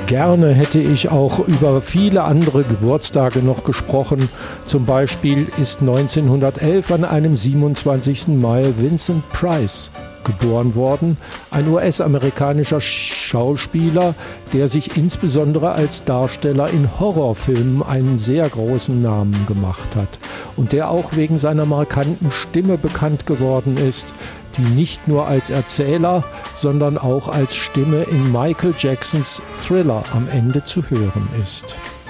Gerne hätte ich auch über viele andere Geburtstage noch gesprochen. Zum Beispiel ist 1911 an einem 27. Mai Vincent Price geboren worden, ein US-amerikanischer Schauspieler, der sich insbesondere als Darsteller in Horrorfilmen einen sehr großen Namen gemacht hat und der auch wegen seiner markanten Stimme bekannt geworden ist, die nicht nur als Erzähler, sondern auch als Stimme in Michael Jacksons Thriller am Ende zu hören ist.